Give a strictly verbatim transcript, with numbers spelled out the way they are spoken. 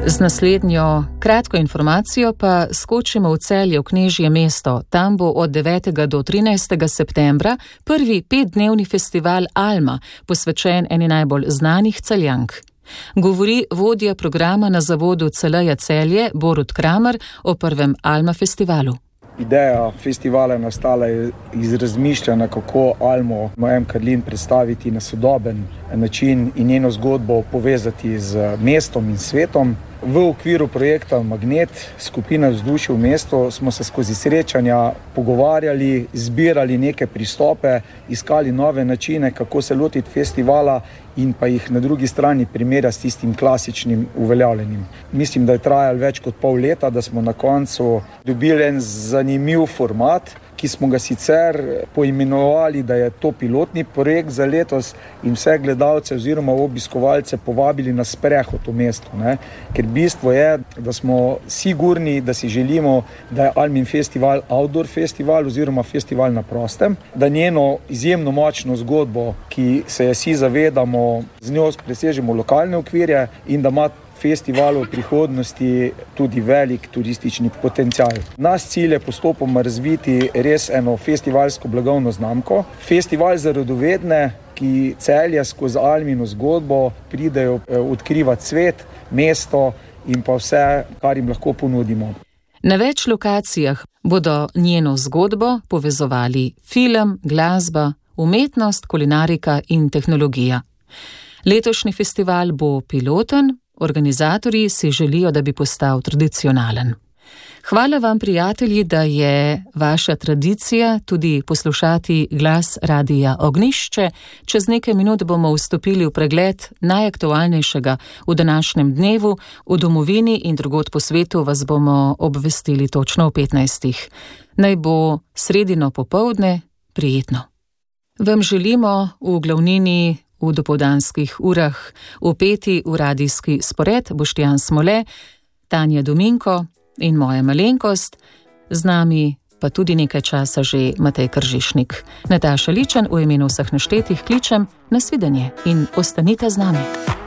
Z naslednjo kratko informacijo pa skočimo v Celje, v Knežje mesto. Tam bo od devetega do trinajstega septembra prvi petdnevni festival Alma, posvečen eni najbolj znanih Celjank. Govori vodja programa na zavodu Celeja Celje, Borut Kramer, o prvem Alma festivalu. Ideja festivala je nastala iz razmišljanja, kako Almo M. Karlin predstaviti na sodoben način in njeno zgodbo povezati z mestom in svetom. V okviru projekta Magnet, skupina Vzdušje v mestu, smo se skozi srečanja pogovarjali, zbirali neke pristope, iskali nove načine, kako se lotiti festivala in pa jih na drugi strani primerjati s tistim klasičnim uveljavljenim. Mislim, da je trajalo več kot pol leta, da smo na koncu dobili en zanimiv format, ki smo ga sicer poimenovali, da je to pilotni projekt za letos in vse gledalce oziroma obiskovalce povabili na sprehod v mestu. Ne? Ker bistvo je, da smo sigurni, da si želimo, da je Almin festival outdoor festival oziroma festival na prostem, da njeno izjemno močno zgodbo, ki se je vsi zavedamo, z njo presežemo lokalne okvirje in da ima festival v prihodnosti tudi velik turistični potencial. Naš cilj je postopoma razviti res eno festivalsko blagovno znamko. Festival za radovedne, ki Celje skozi Almino zgodbo pridejo odkrivati svet, mesto in pa vse, kar jim lahko ponudimo. Na več lokacijah bodo njeno zgodbo povezovali film, glasba, umetnost, kulinarika in tehnologija. Letošnji festival bo piloten, organizatorji si želijo, da bi postal tradicionalen. Hvala vam, prijatelji, da je vaša tradicija tudi poslušati glas Radia Ognjišče. Čez nekaj minut bomo vstopili v pregled najaktualnejšega v današnjem dnevu. V domovini in drugod po svetu vas bomo obvestili točno v petnajstih. Naj bo sredino popoldne prijetno. Vam želimo v glavnini v dopoldanskih urah vpeti v radijski spored Boštjan Smole, Tanja Dominko in moja malenkost, z nami pa tudi nekaj časa že Matej Kržišnik. Nataša Ličen v imenu vseh naštetih kličem, nasvidenje in ostanite z nami.